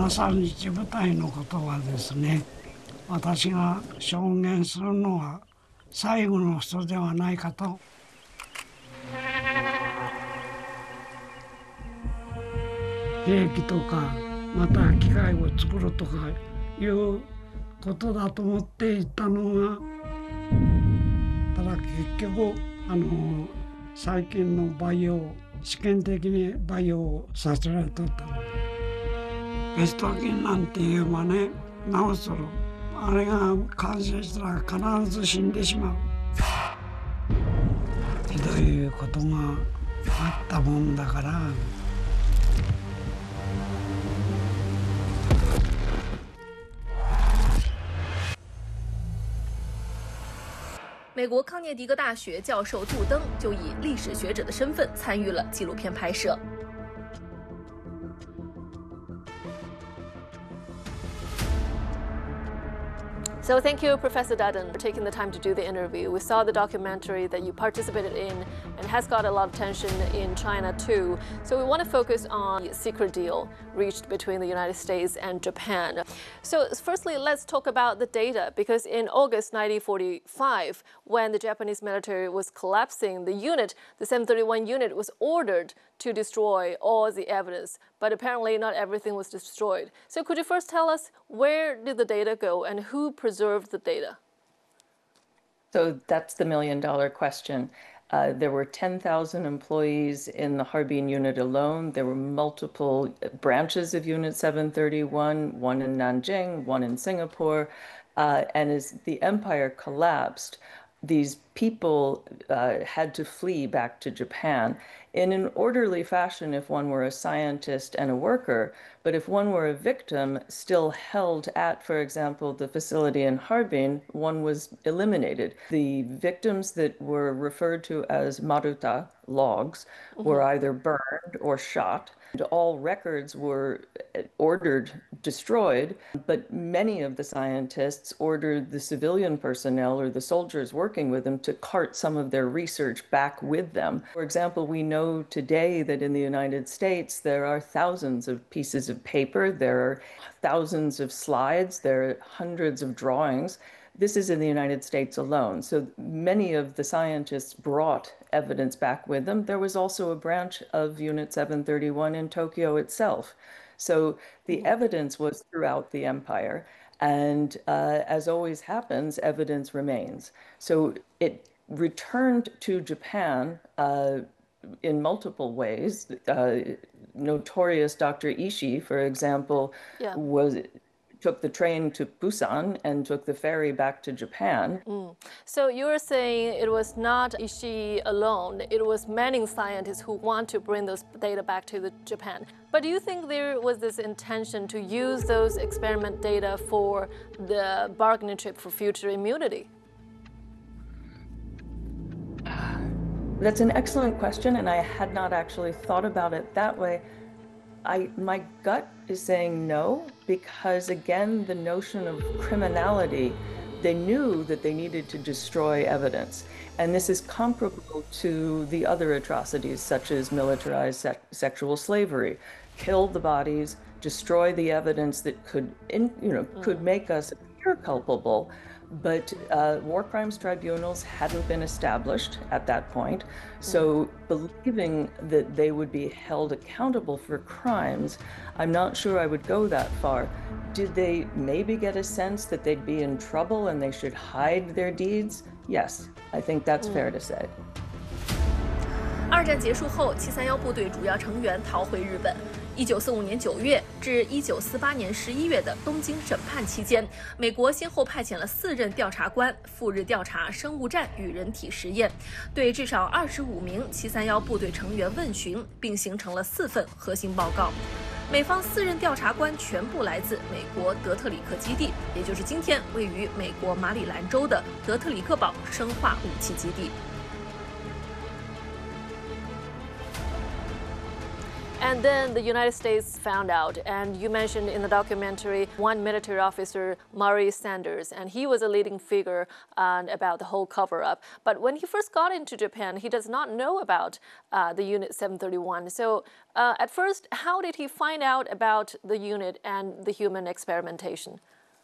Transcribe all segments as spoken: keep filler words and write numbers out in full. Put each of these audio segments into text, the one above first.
なさんにち部隊のことはですね、私が証言するのは最後の人ではないかと。兵器とかまた機械を作るとかいうことだと思っていたのが、ただ結局あの最近の培養試験的に培養させられとった。ベスト菌なんていうばね、治するあれが感染したら必ず死んでしまう。ひどいことがあったもんだから。 美国康涅狄格大学教授杜登就以历史学者的身份参与了纪录片拍摄。So thank you, Professor Dutton, for taking the time to do the interview. We saw the documentary that you participated in and has got a lot of attention in China too. So we want to focus on the secret deal reached between the United States and Japan. So firstly, let's talk about the data, because in August nineteen forty-five, when the Japanese military was collapsing the unit, the seven thirty-one unit was ordered to destroy all the evidence, but apparently not everything was destroyed. So could you first tell us, where did the data go and who preserved the data? So that's the million dollar question. Uh, there were ten thousand employees in the Harbin unit alone. There were multiple branches of Unit seven thirty-one, one in Nanjing, one in Singapore. Uh, and as the empire collapsed, these people uh, had to flee back to Japan in an orderly fashion if one were a scientist and a worker, but if one were a victim still held at, for example, the facility in Harbin, one was eliminated. The victims that were referred to as maruta, logs, mm-hmm. were either burned or shot. And all records were ordered destroyed, but many of the scientists ordered the civilian personnel or the soldiers working with them to cart some of their research back with them. For example, we know today that in the United States there are thousands of pieces of paper, there are thousands of slides, there are hundreds of drawings. This is in the United States alone. So many of the scientists brought evidence back with them. There was also a branch of Unit seven thirty-one in Tokyo itself. So the evidence was throughout the empire. And uh, as always happens, evidence remains. So it returned to Japan uh, in multiple ways. Uh, notorious Doctor Ishii, for example, yeah. was... took the train to Busan and took the ferry back to Japan. Mm. So you're saying it was not Ishii alone, it was many scientists who want to bring those data back to the Japan. But do you think there was this intention to use those experiment data for the bargaining chip for future immunity? That's an excellent question, and I had not actually thought about it that way. I, my gut is saying no, because again, the notion of criminality, they knew that they needed to destroy evidence. And this is comparable to the other atrocities, such as militarized se sexual slavery. Kill the bodies, destroy the evidence that could, in, you know, mm. could make us appear culpable. But uh, war crimes tribunals hadn't been established at that point. So believing that they would be held accountable for crimes, I'm not sure I would go that far. Did they maybe get a sense that they'd be in trouble and they should hide their deeds? Yes, I think that's fair to say. 二战结束后，七三幺部队主要成员逃回日本。一九四五年九月至一九四八年十一月的东京审判期间，美国先后派遣了四任调查官赴日调查生物战与人体实验，对至少二十五名七三幺部队成员问询，并形成了四份核心报告。美方四任调查官全部来自美国德特里克基地，也就是今天位于美国马里兰州的德特里克堡生化武器基地。And And then the United States found out, and you mentioned in the documentary one military officer, Murray Sanders, and he was a leading figure uh, about the whole cover-up. But when he first got into Japan, he does not know about uh, the Unit seven thirty-one. So uh, at first, how did he find out about the unit and the human experimentation?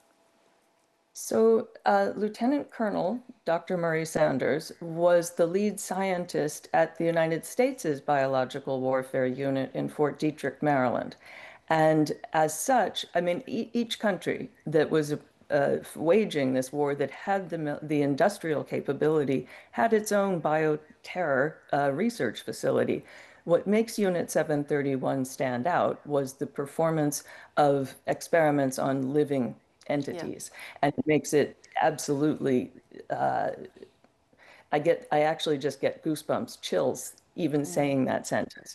So uh, Lieutenant Colonel Doctor Murray Sanders was the lead scientist at the United States' Biological Warfare Unit in Fort Detrick, Maryland. And as such, I mean, e each country that was uh, waging this war that had the, the industrial capability had its own bioterror uh, research facility. What makes Unit seven thirty-one stand out was the performance of experiments on living entities, yeah. And it makes it absolutely, uh, I get, I actually just get goosebumps, chills, even mm-hmm. saying that sentence.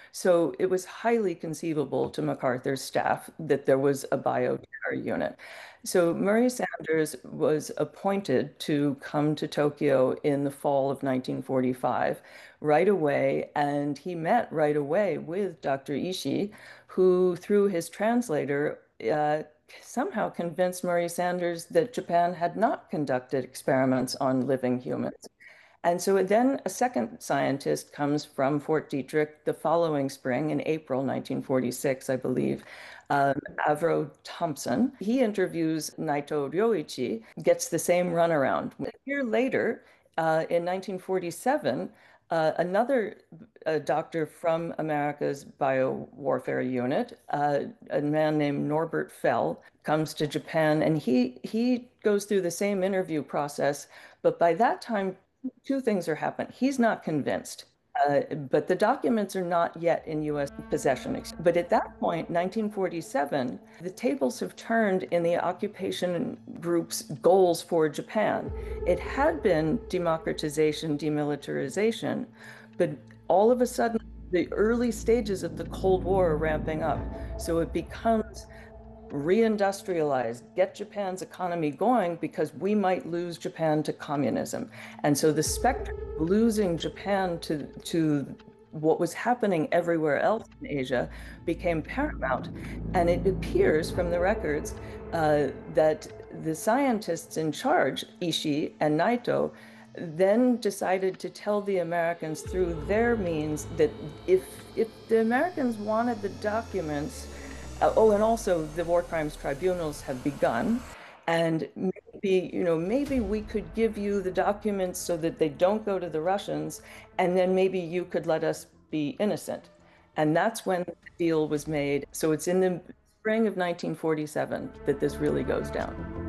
So it was highly conceivable to MacArthur's staff that there was a bioterror unit. So Murray Sanders was appointed to come to Tokyo in the fall of nineteen forty-five right away, and he met right away with Doctor Ishii, who, through his translator, uh, somehow convinced Murray Sanders that Japan had not conducted experiments on living humans. And so then a second scientist comes from Fort Detrick the following spring, in April nineteen forty-six, I believe, um, Avro Thompson. He interviews Naito Ryoichi, gets the same runaround. A year later, uh, in nineteen forty-seven, Uh, another uh, doctor from America's biowarfare unit, uh, a man named Norbert Fell, comes to Japan, and he he goes through the same interview process. But by that time, two things are happening. He's not convinced, uh, but the documents are not yet in U S possession. But at that point, nineteen forty-seven, the tables have turned in the occupation group's goals for Japan. It had been democratization, demilitarization, but all of a sudden, the early stages of the Cold War are ramping up. So it becomes reindustrialize, get Japan's economy going, because we might lose Japan to communism. And so the specter of losing Japan to, to what was happening everywhere else in Asia became paramount. And it appears from the records uh, that the scientists in charge, Ishii and Naito, then decided to tell the Americans through their means that if, if the Americans wanted the documents, Uh, oh, and also the war crimes tribunals have begun, and maybe, you know, maybe we could give you the documents so that they don't go to the Russians, and then maybe you could let us be innocent. And that's when the deal was made. So it's in the spring of nineteen forty-seven that this really goes down.